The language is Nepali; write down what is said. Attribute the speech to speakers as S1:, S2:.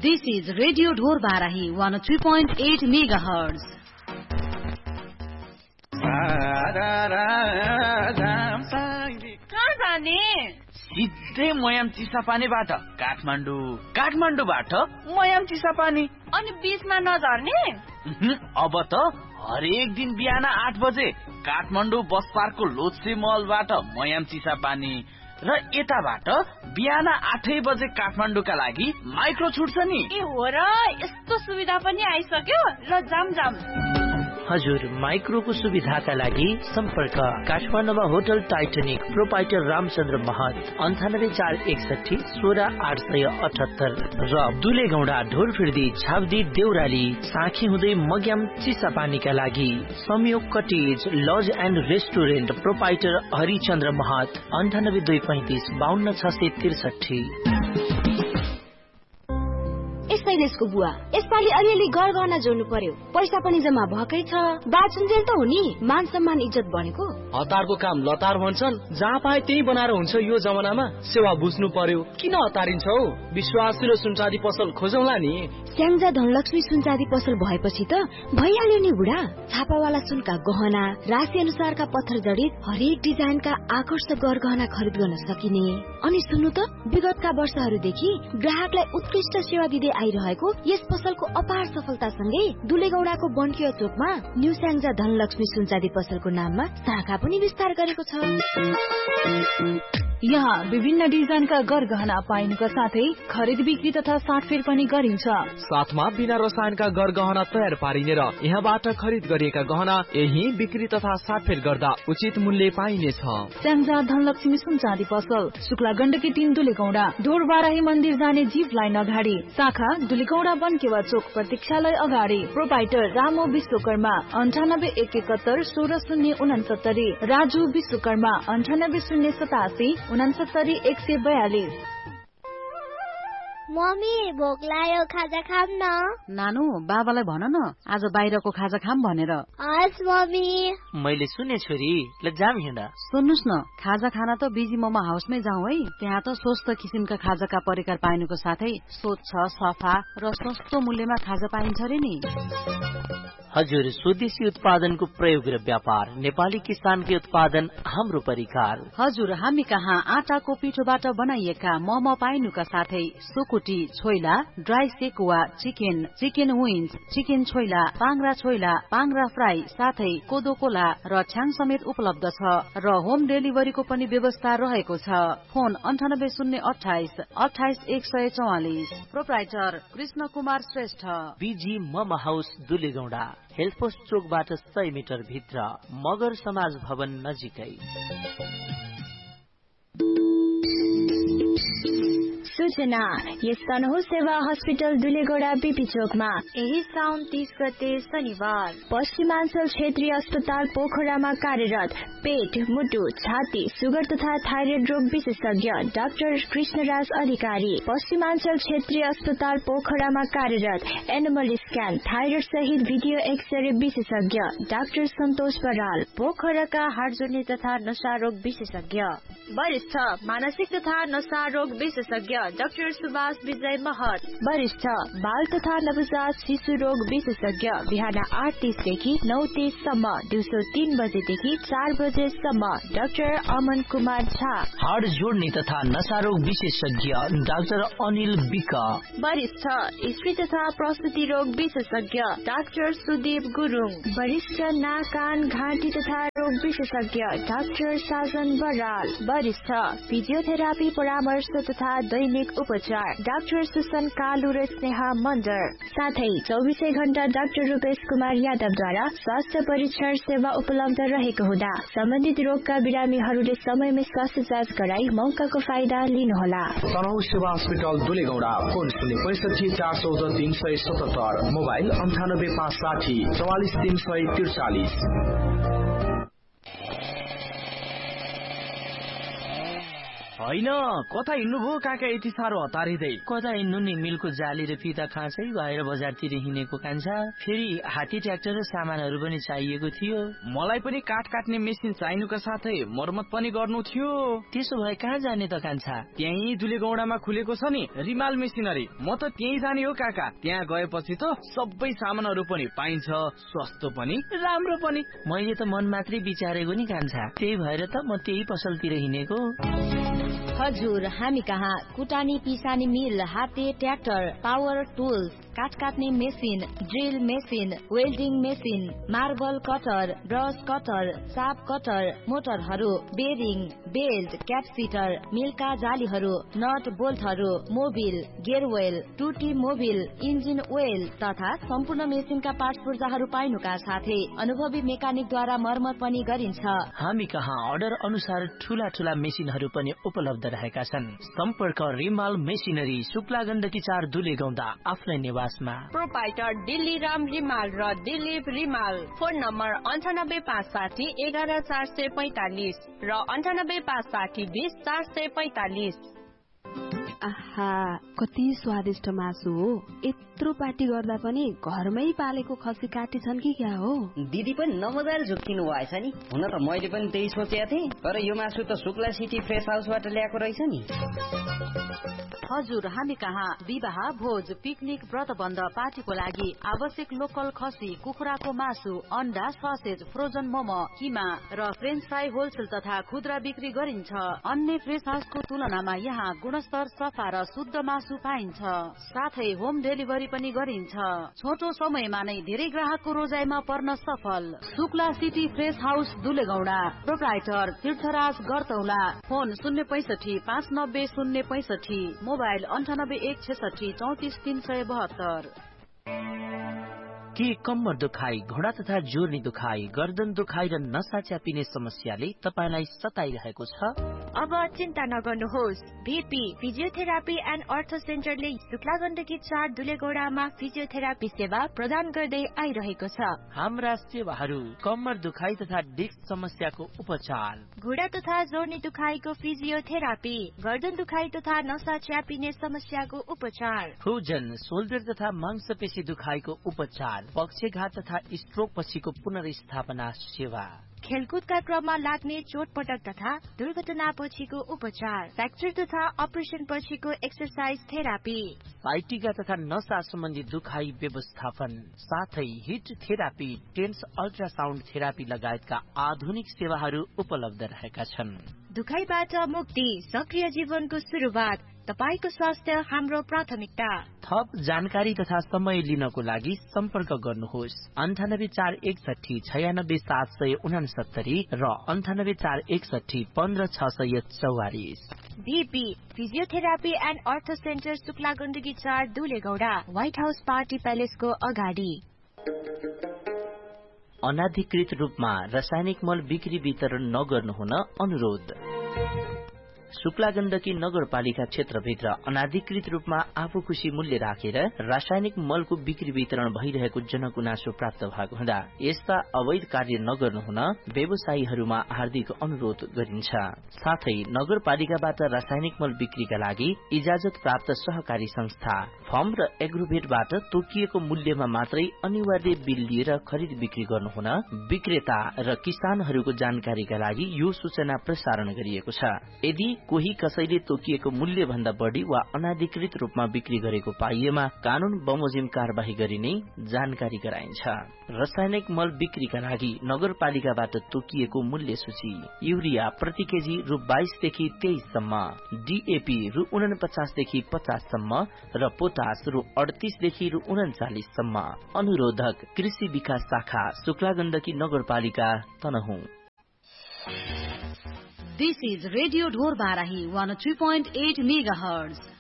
S1: This is Radio Dhor Barahi 103.8 megahertz.
S2: कहाँ जाने?
S3: सिधै मयाम चिसापानीबाट काठमाडौँबाट मयाम चिसापानी।
S2: अनि बीचमा नझर्ने?
S3: अब त हरेक दिन बिहान 8 बजे काठमाडौँ बस पार्कको लोत्से महलबाट मयाम चिसापानी र यताबाट बिहान 8 बजे काठमाडौँका लागि माइक्रो छुट्छ नि।
S2: ए हो र, यस्तो सुविधा पनि आइसक्यो। ल जाम।
S4: हजुर, माइक्रोको सुविधाका लागि सम्पर्क काठमाडौँमा होटल टाइटनिक प्रोपाइटर रामचन्द्र महत 9841 16878 र दुलेगौडा ढोरफिर्दी छाब्दी देउराली साँखी हुँदै मग्याम चिसापानीका लागि संयोग cottage laws and restaurant proprietor Harichandra महत 9825 52663।
S5: शैलेशको बुवा, यसपालि अलिअलि गरगहना जोड्नु पर्यो। पैसा पनि जम्मा भएकै छ। बाचुन्जेल त हो नि, मान सम्मान इज्जत भनेको।
S6: हतारको काम लतार भन्छन्, जहाँ पाए त्यही बनाएर हुन्छ। यो जमानामा सेवा बुझ्नु पर्यो। किन हतारिन्छौ? विश्वासिलो सुनचाँदी पसल खोजौला नि।
S5: स्याङ्जा धनलक्ष्मी सुनचाँदी पसल भएपछि त भइहाल्यो नि बुढा। छापावाला सुनका गहना, राशि अनुसारका पत्थर जडित हरेक डिजाइनका आकर्षक गरगहना खरिद गर्न सकिने। अनि सुन्नु त, विगतका वर्षहरूदेखि ग्राहकलाई उत्कृष्ट सेवा दिँदै आइरहेको यस पसलको अपार सफलतासँगै दुलेगौडाको बन्किया चोकमा न्यू स्याङ्जा धनलक्ष्मी सुनचाँदी पसलको नाममा शाखा पनि विस्तार गरेको छ।
S1: यहाँ विभिन्न डिजाइनका गरगहना पाइनुका साथै खरिद बिक्री तथा साटफेर पनि गरिन्छ।
S6: साथमा बिना रसायनका गरगहना तयार पारिने र यहाँबाट खरिद गरिएका गहना यही बिक्री तथा साटफेर गर्दा उचित मूल्य पाइनेछ।
S1: स्याङ्जा धनलक्ष्मी सुनचाँदी पसल, शुक्ला गण्डकी 3 दुलेगौडा, ढोर बाराही मन्दिर जाने जीप लाइन अगाडि, शाखा दुलेगौडा बनकेवा चोक प्रतीक्षालय अगाडि। प्रोपाइटर रामो विश्वकर्मा 9871 16069, राजु विश्वकर्मा 98087 69 142।
S7: मम्मी, भोक लाग्यो, खाजा खाम न।
S1: नानु, बाबालाई भन न आज बाहिरको खाजा खाम भनेर।
S7: हस् मम्मी।
S4: मैले सुने छोरी, ल जाम हिँड्दा।
S1: सुन्नुस् न, खाजा खाना त बिजी मोमो हाउसमै जाउँ है। त्यहाँ त स्वस्थ किसिमका खाजाका परिकार पाइनुको साथै स्वच्छ, सफा र सस्तो मूल्यमा खाजा पाइन्छ रे नि।
S4: हजुर, स्वदेशी उत्पादनको प्रयोग र व्यापार, नेपाली किसानकै उत्पादन हाम्रो परिकार।
S1: हजुर, हामी कहाँ आटाको पिठोबाट बनाइएका मोमो पाइनुका साथै सुकुटी, choila, dry sekuwa, chicken wings, chicken choila, पाङ्रा fry, साथै कोदो कोला र छ्याङ समेत उपलब्ध छ र होम डेलिभरीको पनि व्यवस्था रहेको छ। फोन 9808 28 144। प्रोप्राइटर कृष्ण कुमार श्रेष्ठ,
S4: बीजी मोमो हाउस दुलेगौडा, हेल्थ पोस्ट चोकबाट 100 मिटर भित्र, मगर समाज भवन नजिकै।
S8: सूचना, यस तनहु सेवा हस्पिटल दुलेगौडा बीपी चोकमा
S7: यही साउन 30 गते शनिबार
S8: पश्चिमाञ्चल क्षेत्रीय अस्पताल पोखरामा कार्यरत पेट, मुटु, छाती, सुगर तथा थाइरोइड रोग विशेषज्ञ डाक्टर कृष्णराज अधिकारी। पश्चिमाञ्चल क्षेत्रीय अस्पताल पोखरामा कार्यरत एनिमल स्क्यान, थाइरोइड सहित भिडियो एक्सरे विशेषज्ञ डाक्टर सन्तोष बराल। पोखराका हाड जोड्ने तथा नशा रोग विशेषज्ञ वरिष्ठ मानसिक तथा नशा रोग विशेषज्ञ डाक्टर सुभाष विजय महत। वरिष्ठ बाल तथा नवजात शिशु रोग विशेषज्ञ बिहान 8:30 देखि 9:30 सम्म, दिउँसो 3 बजेदेखि 4 बजेसम्म डाक्टर अमन कुमार झा।
S4: हाड जोड्ने तथा नशा रोग विशेषज्ञ डाक्टर अनिल विक।
S8: वरिष्ठ स्त्री तथा प्रसुति रोग विशेषज्ञ डाक्टर सुदीप गुरुङ। वरिष्ठ नाक, कान, घाँटी तथा रोग विशेषज्ञ डाक्टर साजन बराल। वरिष्ठ फिजियोथेरापी परामर्श तथा दैनिक उपचार डाक्टर सुसन कालु र स्नेहा मण्डर। साथै 24 घण्टा डाक्टर रूपेश कुमार यादवद्वारा स्वास्थ्य परीक्षण सेवा उपलब्ध रहेको हुँदा सम्बन्धित रोगका बिरामीहरूले समयमै स्वास्थ्य जाँच गराई मौकाको फाइदा लिनुहोला।
S9: तनहु सेवा हस्पिटल दुलेगौडा, फोन 065 414 377, मोबाइल 98560 44 343।
S6: होइन कता हिँड्नुभयो काका यति साह्रो हतारिँदै?
S4: कता हिँड्नु नि, मिलको जाली र फिता खाँचै भएर बजारतिर हिँडेको कान्छा। फेरि हात्ती ट्र्याक्टर र सामानहरू पनि चाहिएको थियो।
S3: मलाई पनि काठ काट्ने मेसिन चाहिनुका साथै मर्मत पनि गर्नु थियो।
S4: त्यसो भए कहाँ जाने त कान्छा?
S3: त्यही दुलेगौडामा खुलेको छ नि रिमाल मेसिनरी, म त त्यही जाने हो काका। त्यहाँ गएपछि त सबै सामानहरू पनि पाइन्छ, सस्तो पनि राम्रो पनि।
S4: मैले त मन मात्रै विचारेको नि कान्छा, त्यही भएर त म त्यही पसलतिर हिँडेको।
S5: हजुर, हामी कहाँ कुटानी पिसानी मिल, हाते ट्र्याक्टर, पावर टुल्स, काठ काट्ने machine, drill machine, welding machine, marble cutter, brush cutter, shop cutter, मोटरहरू, bearing, belt, क्यापसिटर, मिलका जालीहरू, not बोल्टहरू, Mobil, गेयरवेल, टुटी मोबिल, इन्जिन ओइल तथा सम्पूर्ण मेसिनका पार्ट्स पूर्जाहरू पाइनुका साथै अनुभवी मेकानिकद्वारा मर्मत पनि गरिन्छ।
S4: हामी कहाँ अर्डर अनुसार ठूला ठूला मेसिनहरू पनि उपलब्ध रहेका छन्। सम्पर्क रिमाल मेसिनरी, शुक्ला गण्डकी 4 दुलेगौंडा, आफ्नै निवासमा।
S8: प्रोपाइटर दिल्ली राम रिमाल र दिलीप रिमाल। फोन नम्बर 9856 11445 र 9856 20445।
S10: आहा, कति स्वादिष्ट मासु हो। यत्रो पार्टी गर्दा पनि घरमै पालेको खसी काटी छन् कि क्या हो?
S11: दिदी पनि नमजाले झुक्किनु भएछ नि। हुन त मैले पनि त्यही सोचेको थिएँ, तर यो मासु त शुक्ला सिटी फ्रेस हाउसबाट ल्याएको रहेछ नि।
S1: हजुर, हामी कहाँ विवाह, भोज, पिकनिक, व्रतबन्ध, पार्टीको लागि आवश्यक लोकल खसी, कुखुराको मासु, अन्डा, ससेज, फ्रोजन मोमो, किमा र फ्रेन्च फ्राई होलसेल तथा खुद्रा बिक्री गरिन्छ। अन्य फ्रेस हाउसको तुलनामा यहाँ गुणस्तर, सफा र शुद्ध मासु पाइन्छ। साथै होम डेलिभरी पनि गरिन्छ। छोटो समयमा नै धेरै ग्राहकको रोजाइमा पर्न सफल। Shukla city fresh house दुलेगौडा, proprietor तीर्थराज गर्तौला। Phone 065 590 065, mobile 98 166 34 372।
S4: के कम्मर दुखाइ, घोडा तथा जोर्नी दुखाइ, गर्दन दुखाइ र नसा च्यापिने समस्याले तपाईलाई सताइरहेको छ?
S8: अब चिन्ता नगर्नुहोस्। भीपी फिजियोथेरापी एन्ड अर्थो सेन्टरले शुक्ला गण्डकी 4 दुलेगौडामा फिजियोथेरापी सेवा प्रदान गर्दै आइरहेको छ।
S4: हाम्रा सेवाहरू कम्मर दुखाइ तथा डिस्क समस्याको उपचार,
S8: घुँडा तथा जोर्नी दुखाइको फिजियोथेरापी, गर्दन दुखाइ तथा नसा च्यापिने समस्याको उपचार,
S4: फ्रोजन शोल्डर तथा मांसपेशी दुखाइको उपचार, पक्षघात तथा स्ट्रोक पछिको पुनर्स्थापना सेवा,
S8: खेलकुदका क्रममा लाग्ने चोटपटक तथा दुर्घटना पछिको उपचार, फ्र्याक्चर तथा अपरेसन पछिको एक्सरसाइज थेरापी,
S4: साइटिका तथा नसा सम्बन्धी दुखाइ व्यवस्थापन, साथै hit therapy, tense ultrasound therapy लगायतका आधुनिक सेवाहरू उपलब्ध रहेका छन्।
S8: दुखाइबाट मुक्ति, सक्रिय जीवनको सुरुवात, तपाईको स्वास्थ्य हाम्रो प्राथमिकता।
S4: थप जानकारी तथा समय लिनको लागि सम्पर्क गर्नुहोस् 9841 96 769 र 9841 15 644।
S8: बीपी फिजियोथेरापी एन्ड अर्थो centre, Shukla Gandaki 4 दुलेगौडा, white house party प्यालेसको अगाडि।
S4: अनाधिकृत रूपमा रासायनिक मल बिक्री वितरण नगर्नुहुन अनुरोध। शुक्ला गण्डकी नगरपालिका क्षेत्रभित्र अनाधिकृत रूपमा आफू खुशी मूल्य राखेर रासायनिक मलको बिक्री वितरण भइरहेको जनगुनासो प्राप्त भएको हुँदा यस्ता अवैध कार्य नगर्नुहुन व्यवसायीहरूमा हार्दिक अनुरोध गरिन्छ। साथै नगरपालिकाबाट रासायनिक मल बिक्रीका लागि इजाजत प्राप्त सहकारी संस्था, फर्म र एग्रोभेटबाट तोकिएको मूल्यमा मात्रै अनिवार्य बिल लिएर खरिद बिक्री गर्नुहुन विक्रेता र किसानहरूको जानकारीका लागि यो सूचना प्रसारण गरिएको छ। यदि कोही कसैले तोकिएको मूल्य भन्दा बढ़ी वा अनाधिकृत रूपमा बिक्री गरेको पाइएमा कानून बमोजिम कार्यवाही गरिने जानकारी गराइन्छ। रासायनिक मल बिक्रीका लागि नगरपालिकाबाट तोकिएको मूल्य सूची: युरिया प्रति केजी रु 22 देखि 23 सम्म, डीएपी रु 49 देखि 50 सम्म र पोटास रु 38 देखि रु 39 सम्म। अनुरोधक कृषि विकास शाखा, शुक्ला गण्डकी नगरपालिका, Tanahun.
S1: This is Radio Dhor Barahi 103.8 MHz.